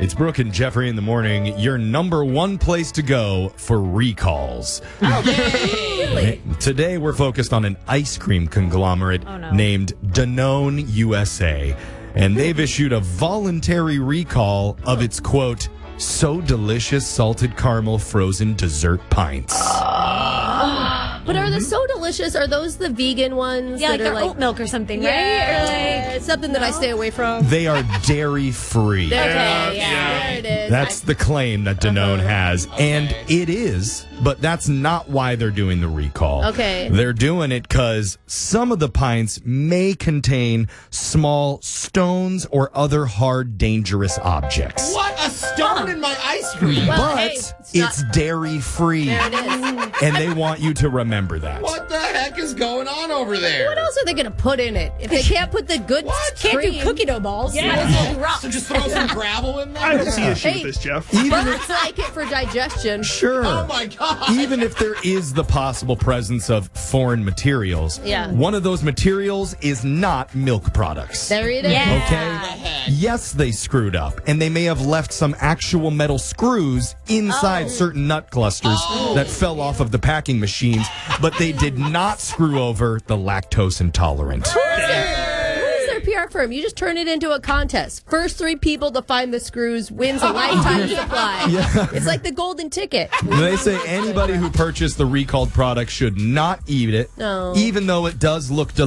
It's Brooke and Jeffrey in the morning. Your number one place to go for recalls. Really? Today, we're focused on an ice cream conglomerate named Danone USA. And they've issued a voluntary recall of its, quote, so delicious salted caramel frozen dessert pints. But are the so delicious? Are those the vegan ones? Yeah, that like are they're oat milk or something, right? Yeah, Or like something that I stay away from. They are dairy-free. There it is. That's the claim that Danone has. And it is, but that's not why they're doing the recall. Okay. They're doing it because some of the pints may contain small stones or other hard, dangerous objects. What? A stone in my ice cream? Well, But hey, it's dairy-free. There it is. And they want you to remember that. What the heck is going on over there? What else are they going to put in it? If they can't put the good Can't cream, do cookie dough balls. Yeah. So just throw some gravel in there? I don't see issue Hey. with this, Jeff. Birds like it for digestion. Sure. Oh my God. Even if there is the possible presence of foreign materials, one of those materials is not milk products. There it is. Yeah. Okay? Yes, they screwed up, and they may have left some actual metal screws inside certain nut clusters that fell off of the packing machines, but they did not screw over the lactose intolerant. Who's their PR firm? You just turn it into a contest. First 3 people to find the screws wins a lifetime supply. It's like the golden ticket. They say anybody who purchased the recalled product should not eat it, No. even though it does look delicious.